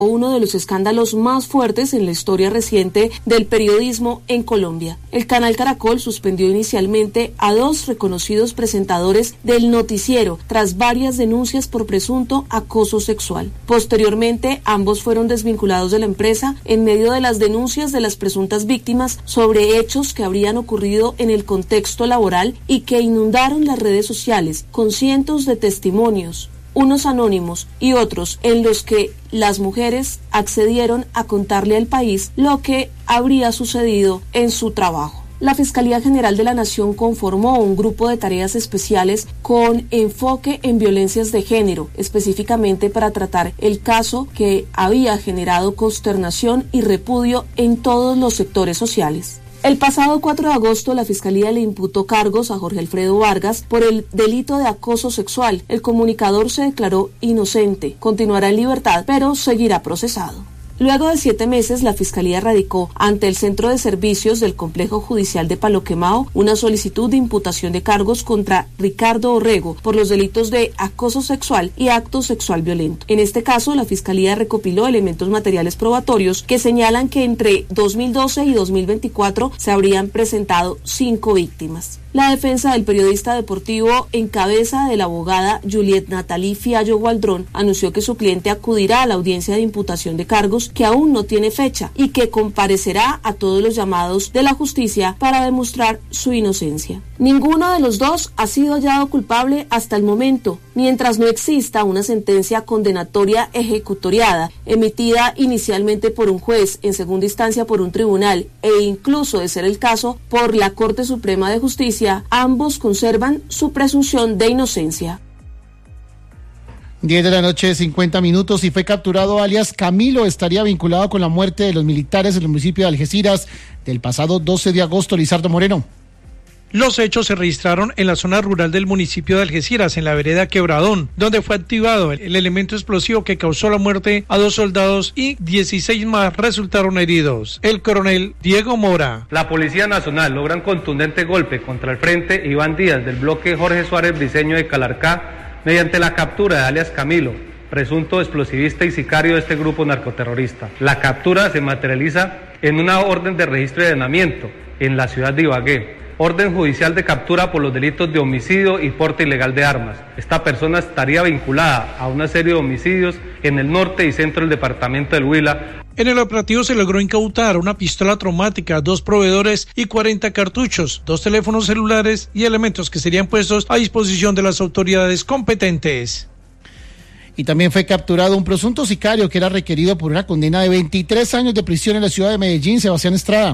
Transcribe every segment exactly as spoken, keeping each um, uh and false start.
uno de los escándalos más fuertes en la historia reciente del periodismo en Colombia. El canal Caracol suspendió inicialmente a dos reconocidos presentadores del noticiero tras varias denuncias por presunto acoso sexual. Posteriormente, ambos fueron desvinculados de la empresa en medio de las denuncias de las presuntas víctimas sobre hechos que habrían ocurrido en el contexto laboral y que inundaron las redes sociales con cientos de testimonios, unos anónimos y otros en los que las mujeres accedieron a contarle al país lo que habría sucedido en su trabajo. La Fiscalía General de la Nación conformó un grupo de tareas especiales con enfoque en violencias de género, específicamente para tratar el caso que había generado consternación y repudio en todos los sectores sociales. El pasado cuatro de agosto, la Fiscalía le imputó cargos a Jorge Alfredo Vargas por el delito de acoso sexual. El comunicador se declaró inocente, continuará en libertad, pero seguirá procesado. Luego de siete meses, la Fiscalía radicó ante el Centro de Servicios del Complejo Judicial de Palo Quemado una solicitud de imputación de cargos contra Ricardo Orrego por los delitos de acoso sexual y acto sexual violento. En este caso, la Fiscalía recopiló elementos materiales probatorios que señalan que entre dos mil doce y dos mil veinticuatro se habrían presentado cinco víctimas. La defensa del periodista deportivo, en cabeza de la abogada Juliet Natalie Fiallo Gualdrón, anunció que su cliente acudirá a la audiencia de imputación de cargos que aún no tiene fecha y que comparecerá a todos los llamados de la justicia para demostrar su inocencia. Ninguno de los dos ha sido hallado culpable hasta el momento, mientras no exista una sentencia condenatoria ejecutoriada, emitida inicialmente por un juez, en segunda instancia por un tribunal e incluso, de ser el caso, por la Corte Suprema de Justicia. Ambos conservan su presunción de inocencia. diez de la noche, cincuenta minutos, y fue capturado alias Camilo. Estaría vinculado con la muerte de los militares en el municipio de Algeciras del pasado doce de agosto. Lizardo Moreno. Los hechos se registraron en la zona rural del municipio de Algeciras, en la vereda Quebradón, donde fue activado el elemento explosivo que causó la muerte a dos soldados y dieciséis más resultaron heridos. El coronel Diego Mora. La Policía Nacional logra un contundente golpe contra el Frente Iván Díaz del bloque Jorge Suárez Briceño de Calarcá mediante la captura de alias Camilo, presunto explosivista y sicario de este grupo narcoterrorista. La captura se materializa en una orden de registro y allanamiento en la ciudad de Ibagué. Orden judicial de captura por los delitos de homicidio y porte ilegal de armas. Esta persona estaría vinculada a una serie de homicidios en el norte y centro del departamento del Huila. En el operativo se logró incautar una pistola traumática, dos proveedores y cuarenta cartuchos, dos teléfonos celulares y elementos que serían puestos a disposición de las autoridades competentes. Y también fue capturado un presunto sicario que era requerido por una condena de veintitrés años de prisión en la ciudad de Medellín. Sebastián Estrada.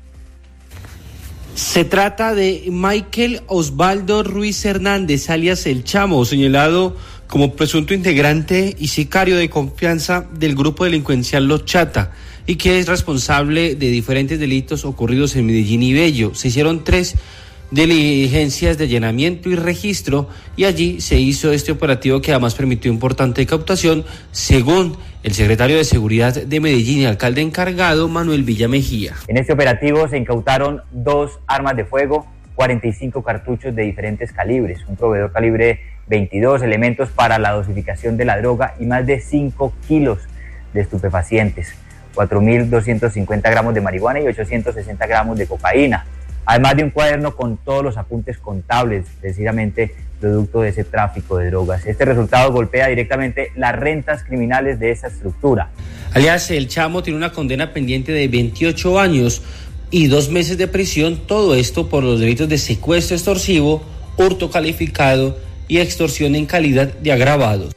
Se trata de Michael Osvaldo Ruiz Hernández, alias El Chamo, señalado como presunto integrante y sicario de confianza del grupo delincuencial Los Chata, y que es responsable de diferentes delitos ocurridos en Medellín y Bello. Se hicieron tres diligencias de allanamiento y registro, y allí se hizo este operativo que además permitió importante incautación, según el secretario de Seguridad de Medellín y alcalde encargado, Manuel Villamejía. En este operativo se incautaron dos armas de fuego, cuarenta y cinco cartuchos de diferentes calibres, un proveedor calibre veintidós, elementos para la dosificación de la droga y más de cinco kilos de estupefacientes, cuatro mil doscientos cincuenta gramos de marihuana y ochocientos sesenta gramos de cocaína. Además de un cuaderno con todos los apuntes contables, precisamente producto de ese tráfico de drogas. Este resultado golpea directamente las rentas criminales de esa estructura. Alias El Chamo tiene una condena pendiente de veintiocho años y dos meses de prisión, todo esto por los delitos de secuestro extorsivo, hurto calificado y extorsión en calidad de agravados.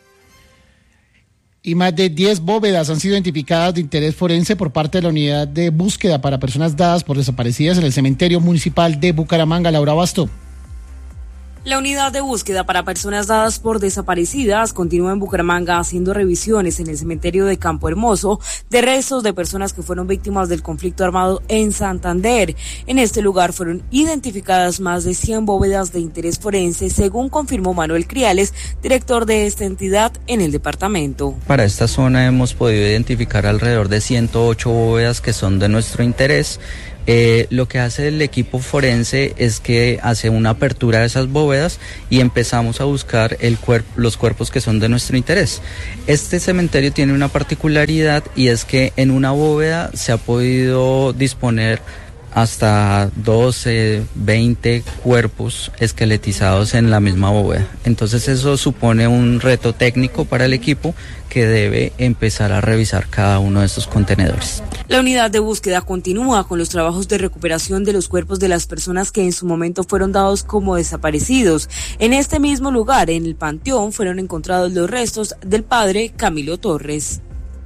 Y más de diez bóvedas han sido identificadas de interés forense por parte de la unidad de búsqueda para personas dadas por desaparecidas en el cementerio municipal de Bucaramanga. Laura Basto. La unidad de búsqueda para personas dadas por desaparecidas continúa en Bucaramanga haciendo revisiones en el cementerio de Campo Hermoso de restos de personas que fueron víctimas del conflicto armado en Santander. En este lugar fueron identificadas más de cien bóvedas de interés forense, según confirmó Manuel Criales, director de esta entidad en el departamento. Para esta zona hemos podido identificar alrededor de ciento ocho bóvedas que son de nuestro interés. Eh, lo que hace el equipo forense es que hace una apertura de esas bóvedas y empezamos a buscar el cuerpo, los cuerpos que son de nuestro interés. Este cementerio tiene una particularidad y es que en una bóveda se ha podido disponer hasta doce, veinte cuerpos esqueletizados en la misma bóveda. Entonces eso supone un reto técnico para el equipo que debe empezar a revisar cada uno de estos contenedores. La unidad de búsqueda continúa con los trabajos de recuperación de los cuerpos de las personas que en su momento fueron dados como desaparecidos. En este mismo lugar, en el Panteón, fueron encontrados los restos del padre Camilo Torres.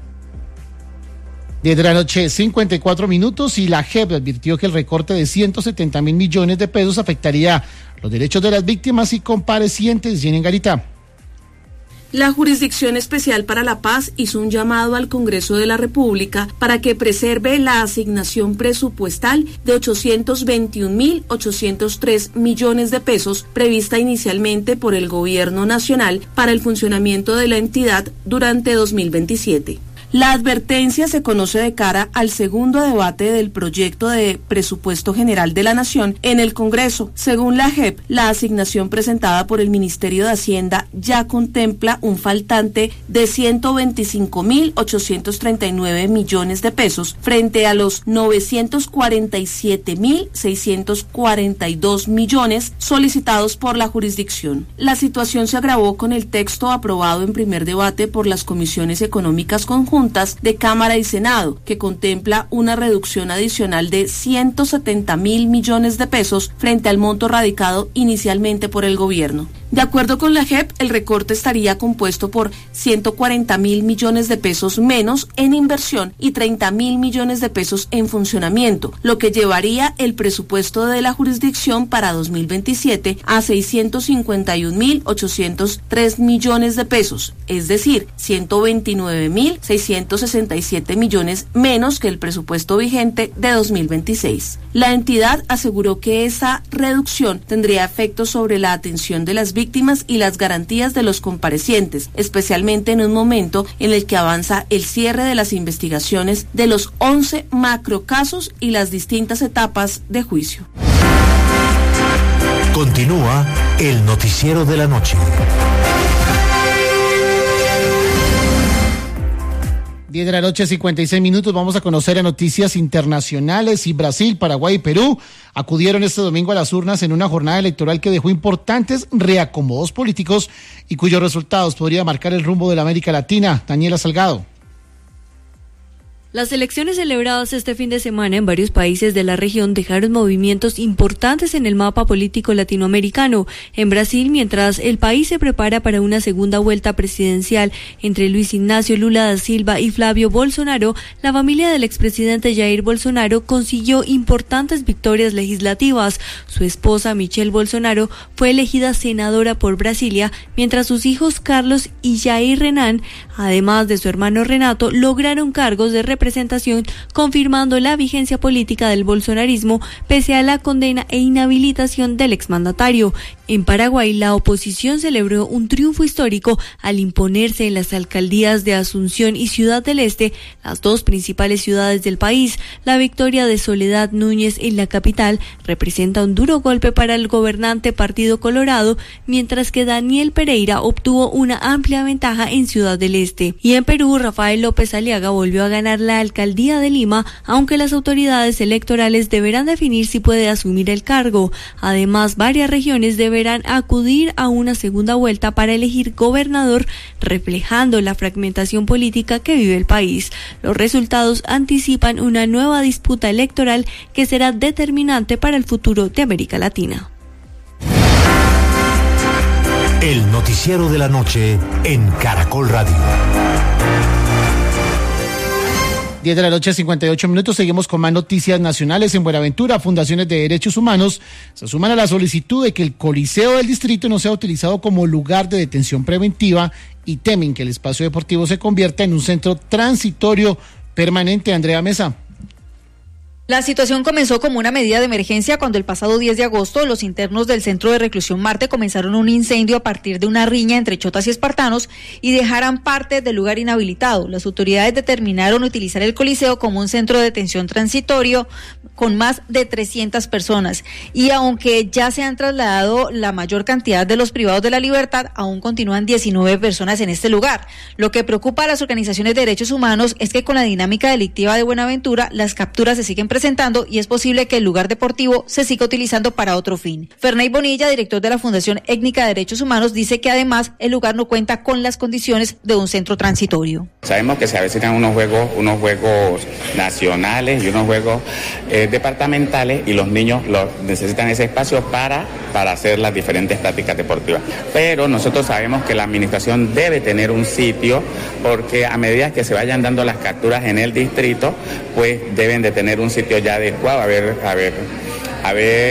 diez de la noche, cincuenta y cuatro minutos, y la J E P advirtió que el recorte de ciento setenta mil millones de pesos afectaría los derechos de las víctimas y comparecientes. Jenny Garita. La Jurisdicción Especial para la Paz hizo un llamado al Congreso de la República para que preserve la asignación presupuestal de ochocientos veintiún mil ochocientos tres millones de pesos prevista inicialmente por el Gobierno Nacional para el funcionamiento de la entidad durante dos mil veintisiete. La advertencia se conoce de cara al segundo debate del proyecto de presupuesto general de la Nación en el Congreso. Según la J E P, la asignación presentada por el Ministerio de Hacienda ya contempla un faltante de ciento veinticinco mil ochocientos treinta y nueve millones de pesos frente a los novecientos cuarenta y siete mil seiscientos cuarenta y dos millones solicitados por la jurisdicción. La situación se agravó con el texto aprobado en primer debate por las comisiones económicas conjuntas de Cámara y Senado, que contempla una reducción adicional de ciento setenta mil millones de pesos frente al monto radicado inicialmente por el gobierno. De acuerdo con la J E P, el recorte estaría compuesto por ciento cuarenta mil millones de pesos menos en inversión y treinta mil millones de pesos en funcionamiento, lo que llevaría el presupuesto de la jurisdicción para dos mil veintisiete a seiscientos cincuenta y un mil ochocientos tres millones de pesos, es decir, ciento veintinueve mil seiscientos sesenta y siete millones menos que el presupuesto vigente de dos mil veintiséis. La entidad aseguró que esa reducción tendría efectos sobre la atención de las víctimas y las garantías de los comparecientes, especialmente en un momento en el que avanza el cierre de las investigaciones de los once macrocasos y las distintas etapas de juicio. Continúa el noticiero de la noche. diez de la noche, cincuenta y seis minutos. Vamos a conocer a noticias internacionales. Y Brasil, Paraguay y Perú acudieron este domingo a las urnas en una jornada electoral que dejó importantes reacomodos políticos y cuyos resultados podría marcar el rumbo de la América Latina. Daniela Salgado. Las elecciones celebradas este fin de semana en varios países de la región dejaron movimientos importantes en el mapa político latinoamericano. En Brasil, mientras el país se prepara para una segunda vuelta presidencial entre Luis Ignacio Lula da Silva y Flavio Bolsonaro, la familia del expresidente Jair Bolsonaro consiguió importantes victorias legislativas. Su esposa Michelle Bolsonaro fue elegida senadora por Brasilia, mientras sus hijos Carlos y Jair Renan, además de su hermano Renato, lograron cargos de representación presentación confirmando la vigencia política del bolsonarismo pese a la condena e inhabilitación del exmandatario. En Paraguay, la oposición celebró un triunfo histórico al imponerse en las alcaldías de Asunción y Ciudad del Este, las dos principales ciudades del país. La victoria de Soledad Núñez en la capital representa un duro golpe para el gobernante Partido Colorado, mientras que Daniel Pereira obtuvo una amplia ventaja en Ciudad del Este. Y en Perú, Rafael López Aliaga volvió a ganar la alcaldía de Lima, aunque las autoridades electorales deberán definir si puede asumir el cargo. Además, varias regiones deberán acudir a una segunda vuelta para elegir gobernador, reflejando la fragmentación política que vive el país. Los resultados anticipan una nueva disputa electoral que será determinante para el futuro de América Latina. El noticiero de la noche en Caracol Radio. diez de la noche, cincuenta y ocho minutos. Seguimos con más noticias nacionales. En Buenaventura, fundaciones de derechos humanos se suman a la solicitud de que el Coliseo del Distrito no sea utilizado como lugar de detención preventiva y temen que el espacio deportivo se convierta en un centro transitorio permanente. Andrea Mesa. La situación comenzó como una medida de emergencia cuando el pasado diez de agosto los internos del Centro de Reclusión Marte comenzaron un incendio a partir de una riña entre chotas y espartanos y dejaran parte del lugar inhabilitado. Las autoridades determinaron utilizar el Coliseo como un centro de detención transitorio con más de trescientas personas. Y aunque ya se han trasladado la mayor cantidad de los privados de la libertad, aún continúan diecinueve personas en este lugar. Lo que preocupa a las organizaciones de derechos humanos es que con la dinámica delictiva de Buenaventura, las capturas se siguen presentando presentando y es posible que el lugar deportivo se siga utilizando para otro fin. Ferney Bonilla, director de la Fundación Étnica de Derechos Humanos, dice que además el lugar no cuenta con las condiciones de un centro transitorio. Sabemos que se avecinan unos juegos, unos juegos nacionales y unos juegos eh, departamentales y los niños lo, necesitan ese espacio para, para hacer las diferentes prácticas deportivas. Pero nosotros sabemos que la administración debe tener un sitio porque a medida que se vayan dando las capturas en el distrito, pues deben de tener un sitio ya adecuado, a ver, a ver, a ver